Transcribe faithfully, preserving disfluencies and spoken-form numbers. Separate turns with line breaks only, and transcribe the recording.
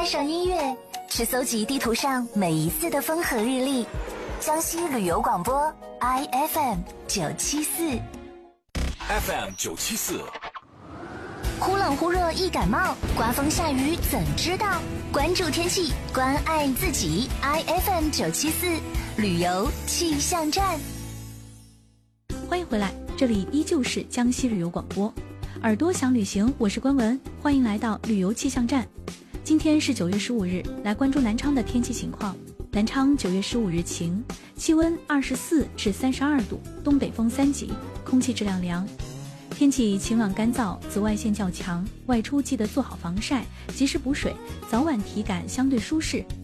爱上音乐，是搜集地图上每一次的风和日丽。江西旅游广播 I F M 九七四
F M 九七四，
忽冷忽热易感冒，刮风下雨怎知道？关注天气，关爱自己。I F M 九七四旅游气象站，
欢迎回来，这里依旧是江西旅游广播。耳朵想旅行，我是关文，欢迎来到旅游气象站。今天是九月十五日，来关注南昌的天气情况。南昌九月十五日晴，气温二十四至三十二度，东北风三级，空气质量良。天气晴朗干燥，紫外线较强，外出记得做好防晒，及时补水，早晚体感相对舒适。